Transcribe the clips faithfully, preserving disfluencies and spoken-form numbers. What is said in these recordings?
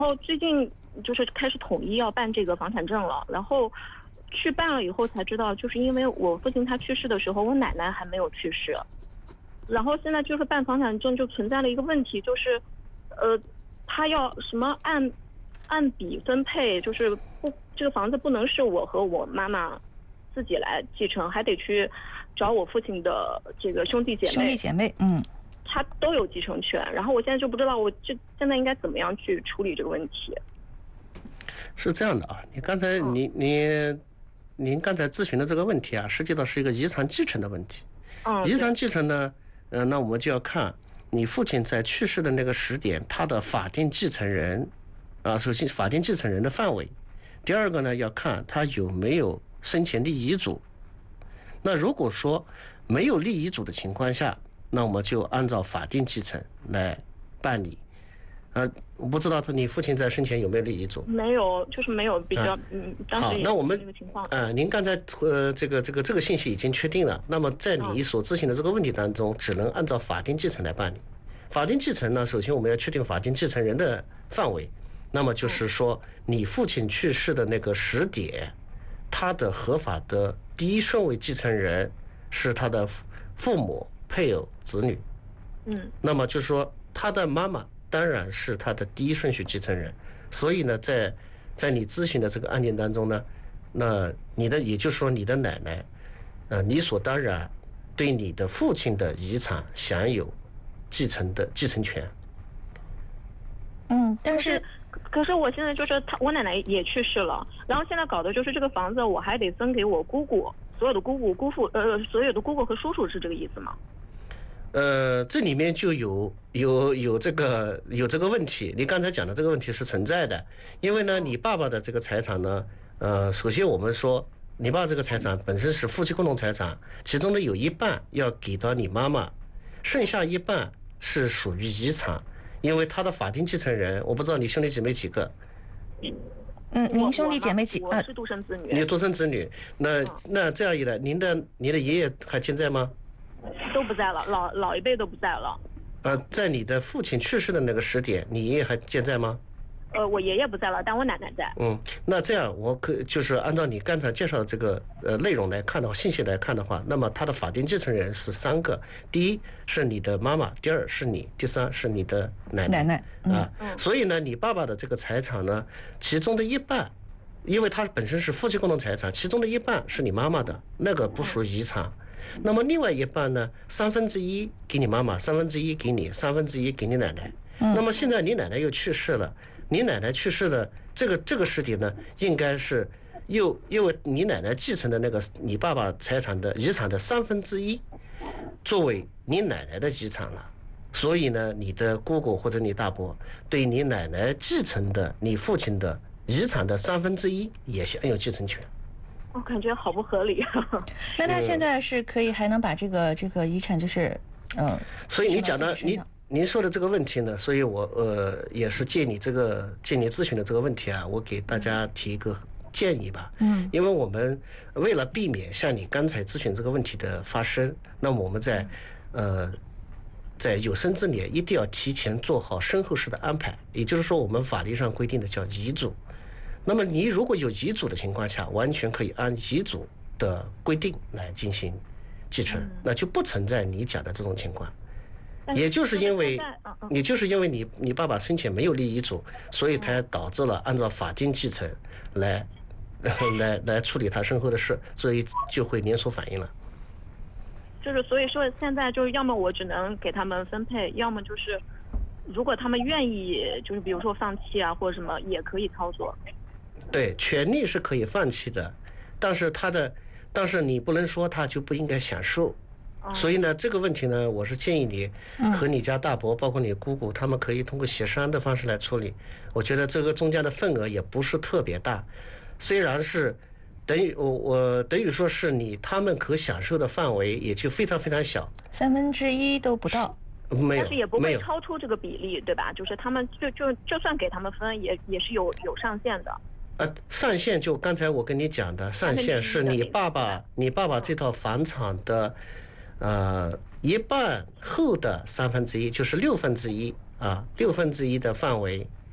后最近就是开始统一要办这个房产证了，然后去办了以后才知道，就是因为我父亲他去世的时候，我奶奶还没有去世，然后现在就是办房产证就存在了一个问题，就是呃他要什么按按比分配，就是不这个房子不能是我和我妈妈自己来继承，还得去找我父亲的这个兄弟姐妹。 兄弟姐妹，嗯， 他都有继承权。然后我现在就不知道，我这现在应该怎么样去处理这个问题。 是这样的啊，你刚才你你您刚才咨询的这个问题啊，实际上是一个遗产继承的问题。 嗯， 遗产继承呢，呃，那我们就要看你父亲在去世的那个时点，他的法定继承人啊，首先法定继承人的范围，第二个呢，要看他有没有生前立遗嘱。那如果说没有立遗嘱的情况下，那我们就按照法定继承来办理。呃，我不知道他你父亲在生前有没有立遗嘱？ 没有，就是没有比较， 啊、 嗯，当好， 时那我们这个情况。 呃，您刚才呃这个这个这个信息已经确定了，那么在你所咨询的这个问题当中，只能按照法定继承来办理。法定继承呢，首先我们要确定法定继承人的范围，那么就是说你父亲去世的那个时点，他的合法的第一顺位继承人是他的父母、配偶、子女。 嗯， 那么就是说他的妈妈当然是他的第一顺序继承人，所以呢，在在你咨询的这个案件当中呢，那你的也就是说你的奶奶，呃，理所当然对你的父亲的遗产享有继承的继承权。 嗯，但是可是我现在就是他，我奶奶也去世了，然后现在搞的就是这个房子我还得分给我姑姑，所有的姑姑、姑父，呃，所有的姑姑和叔叔，是这个意思吗？ 呃，这里面就有有有这个有这个问题，你刚才讲的这个问题是存在的，因为呢，你爸爸的这个财产呢，呃，首先我们说，你爸这个财产本身是夫妻共同财产，其中的有一半要给到你妈妈，剩下一半是属于遗产，因为他的法定继承人，我不知道你兄弟姐妹几个。 嗯，您兄弟姐妹几？ 我是独生子女。 你独生子女，那那这样一来，您的您的爷爷还健在吗？ 都不在了，老老一辈都不在了。 呃，在你的父亲去世的那个时点，你爷爷还健在吗？ 呃，我爷爷不在了，但我奶奶在。 嗯，那这样我可就是按照你刚才介绍的这个呃内容来看的话，信息来看的话，那么他的法定继承人是三个，第一是你的妈妈，第二是你，第三是你的奶奶。 奶奶、 嗯、啊，所以呢，你爸爸的这个财产呢，其中的一半，因为他本身是夫妻共同财产，其中的一半是你妈妈的，那个不属于遗产。那么另外一半呢，三分之一给你妈妈，三分之一给你，三分之一给你奶奶。那么现在你奶奶又去世了，你奶奶去世的这个这个时点呢，应该是又因为你奶奶继承的那个你爸爸财产的遗产的三分之一，作为你奶奶的遗产了。所以呢，你的姑姑或者你大伯对你奶奶继承的你父亲的遗产的三分之一也享有继承权。 我感觉好不合理。 那他现在是可以还能把这个这个遗产就是，嗯， 所以你讲的您您说的这个问题呢，所以我呃也是借你这个借你咨询的这个问题啊，我给大家提一个建议吧。嗯，因为我们为了避免像你刚才咨询这个问题的发生，那么我们在呃在有生之年一定要提前做好身后事的安排，也就是说我们法律上规定的叫遗嘱。那么你如果有遗嘱的情况下，完全可以按遗嘱的规定来进行继承，那就不存在你讲的这种情况。也就是因为，也就是因为你你爸爸生前没有立遗嘱，所以才导致了按照法定继承来来来处理他身后的事，所以就会连锁反应了。 就是所以说现在就是要么我只能给他们分配，要么就是如果他们愿意，就是比如说放弃啊或者什么也可以操作。 对，权利是可以放弃的，但是他的，但是你不能说他就不应该享受。所以呢，这个问题呢，我是建议你和你家大伯，包括你姑姑，他们可以通过协商的方式来处理。我觉得这个中间的份额也不是特别大，虽然是等于我我等于说是你他们可享受的范围也就非常非常小， 三分之一都不到。 没有， 但是也不会超出这个比例，对吧？就是他们就就就算给他们分，也也是有有上限的。 呃，上限就刚才我跟你讲的，上限是你爸爸你爸爸这套房产的，呃，一半后的三分之一，就是六分之一啊，六分之一的范围，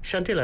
相对来